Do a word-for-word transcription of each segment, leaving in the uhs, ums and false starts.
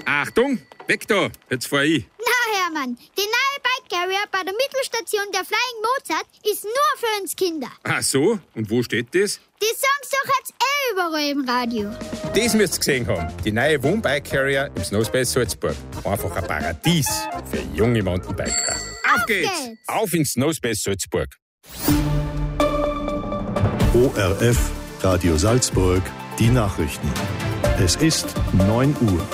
Achtung, weg da, jetzt fahr ich. Na Hermann, die neue Bike Carrier bei der Mittelstation der Flying Mozart ist nur für uns Kinder. Ach so, und wo steht das? Die sagen's doch jetzt eh überall im Radio. Das müsst ihr gesehen haben. Die neue Wohn Bike Carrier im Snowspace Salzburg. Einfach ein Paradies für junge Mountainbiker. Auf, Auf geht's. geht's! Auf ins Snowspace Salzburg. O R F, Radio Salzburg, die Nachrichten. Es ist neun Uhr.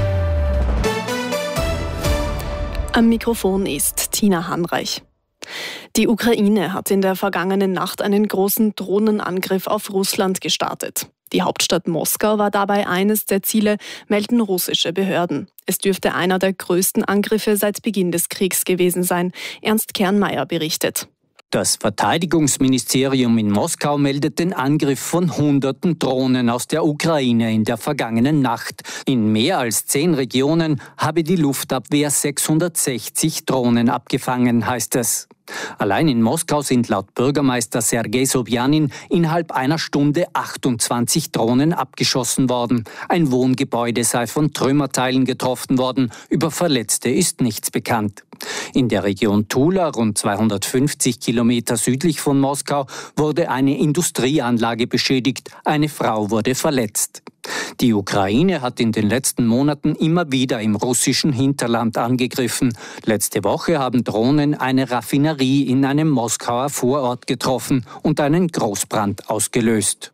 Am Mikrofon ist Tina Hanreich. Die Ukraine hat in der vergangenen Nacht einen großen Drohnenangriff auf Russland gestartet. Die Hauptstadt Moskau war dabei eines der Ziele, melden russische Behörden. Es dürfte einer der größten Angriffe seit Beginn des Kriegs gewesen sein. Ernst Kernmeier berichtet. Das Verteidigungsministerium in Moskau meldet den Angriff von hunderten Drohnen aus der Ukraine in der vergangenen Nacht. In mehr als zehn Regionen habe die Luftabwehr sechshundertsechzig Drohnen abgefangen, heißt es. Allein in Moskau sind laut Bürgermeister Sergei Sobjanin innerhalb einer Stunde achtundzwanzig Drohnen abgeschossen worden. Ein Wohngebäude sei von Trümmerteilen getroffen worden. Über Verletzte ist nichts bekannt. In der Region Tula, rund zweihundertfünfzig Kilometer südlich von Moskau, wurde eine Industrieanlage beschädigt. Eine Frau wurde verletzt. Die Ukraine hat in den letzten Monaten immer wieder im russischen Hinterland angegriffen. Letzte Woche haben Drohnen eine Raffinerie in einem Moskauer Vorort getroffen und einen Großbrand ausgelöst.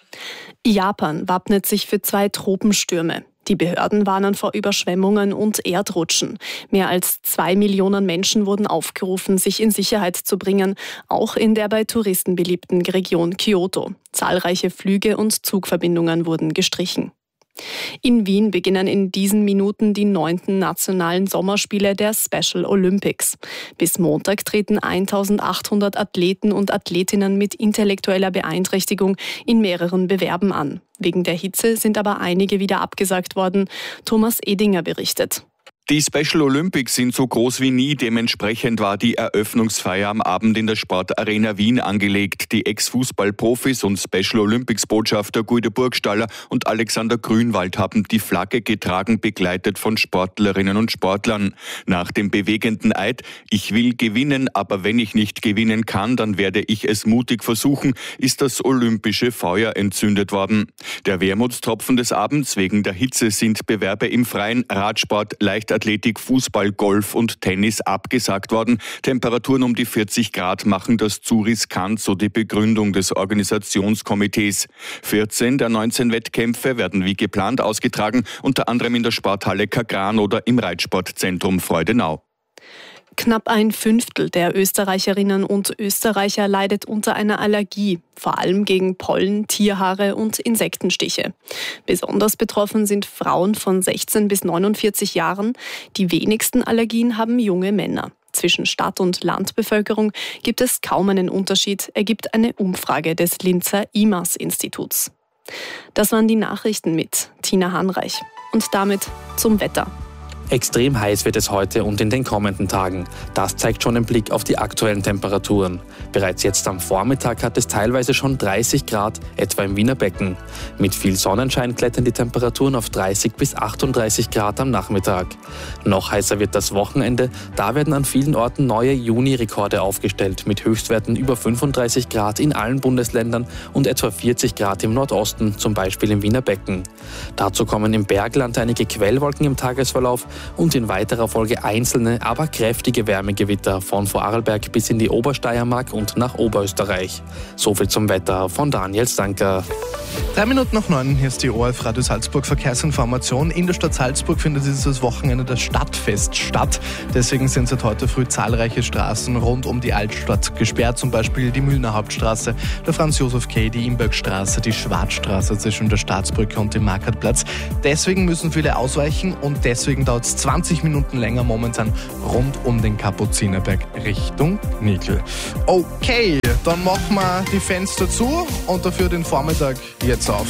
Japan wappnet sich für zwei Tropenstürme. Die Behörden warnen vor Überschwemmungen und Erdrutschen. Mehr als zwei Millionen Menschen wurden aufgerufen, sich in Sicherheit zu bringen, auch in der bei Touristen beliebten Region Kyoto. Zahlreiche Flüge und Zugverbindungen wurden gestrichen. In Wien beginnen in diesen Minuten die neunten nationalen Sommerspiele der Special Olympics. Bis Montag treten eintausendachthundert Athleten und Athletinnen mit intellektueller Beeinträchtigung in mehreren Bewerben an. Wegen der Hitze sind aber einige wieder abgesagt worden. Thomas Edinger berichtet. Die Special Olympics sind so groß wie nie. Dementsprechend war die Eröffnungsfeier am Abend in der Sportarena Wien angelegt. Die Ex-Fußball-Profis und Special Olympics-Botschafter Guido Burgstaller und Alexander Grünwald haben die Flagge getragen, begleitet von Sportlerinnen und Sportlern. Nach dem bewegenden Eid, ich will gewinnen, aber wenn ich nicht gewinnen kann, dann werde ich es mutig versuchen, ist das olympische Feuer entzündet worden. Der Wermutstropfen des Abends: wegen der Hitze sind Bewerbe im Freien, Radsport, Leichtathletik, Athletik, Fußball, Golf und Tennis abgesagt worden. Temperaturen um die vierzig Grad machen das zu riskant, so die Begründung des Organisationskomitees. vierzehn der neunzehn Wettkämpfe werden wie geplant ausgetragen, unter anderem in der Sporthalle Kagran oder im Reitsportzentrum Freudenau. Knapp ein Fünftel der Österreicherinnen und Österreicher leidet unter einer Allergie, vor allem gegen Pollen, Tierhaare und Insektenstiche. Besonders betroffen sind Frauen von sechzehn bis neunundvierzig Jahren. Die wenigsten Allergien haben junge Männer. Zwischen Stadt- und Landbevölkerung gibt es kaum einen Unterschied, ergibt eine Umfrage des Linzer I M A S-Instituts. Das waren die Nachrichten mit Tina Hanreich. Und damit zum Wetter. Extrem heiß wird es heute und in den kommenden Tagen. Das zeigt schon ein Blick auf die aktuellen Temperaturen. Bereits jetzt am Vormittag hat es teilweise schon dreißig Grad, etwa im Wiener Becken. Mit viel Sonnenschein klettern die Temperaturen auf dreißig bis achtunddreißig Grad am Nachmittag. Noch heißer wird das Wochenende. Da werden an vielen Orten neue Juni-Rekorde aufgestellt, mit Höchstwerten über fünfunddreißig Grad in allen Bundesländern und etwa vierzig Grad im Nordosten, zum Beispiel im Wiener Becken. Dazu kommen im Bergland einige Quellwolken im Tagesverlauf und in weiterer Folge einzelne, aber kräftige Wärmegewitter von Vorarlberg bis in die Obersteiermark und nach Oberösterreich. Soviel zum Wetter von Daniel Stanker. Drei Minuten nach neun, hier ist die O R F Radio Salzburg Verkehrsinformation. In der Stadt Salzburg findet dieses Wochenende das Stadtfest statt. Deswegen sind seit heute früh zahlreiche Straßen rund um die Altstadt gesperrt. Zum Beispiel die Mühlner Hauptstraße, der Franz-Josef-Kay, die Imböckstraße, die Schwarzstraße zwischen der Staatsbrücke und dem Marktplatz. Deswegen müssen viele ausweichen und deswegen dauert es zwanzig Minuten länger momentan rund um den Kapuzinerberg Richtung Nickel. Okay, dann machen wir die Fenster zu und dafür den Vormittag jetzt auf.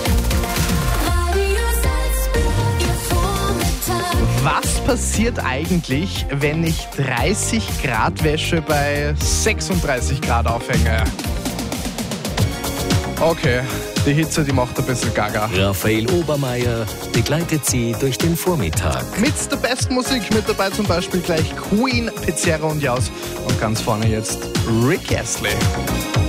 Was passiert eigentlich, wenn ich dreißig Grad Wäsche bei sechsunddreißig Grad aufhänge? Okay, Die Hitze, die macht ein bisschen gaga. Raphael Obermeier begleitet Sie durch den Vormittag. Mit der besten Musik mit dabei zum Beispiel gleich Queen, Pizzerra und Jaus. Und ganz vorne jetzt Rick Astley.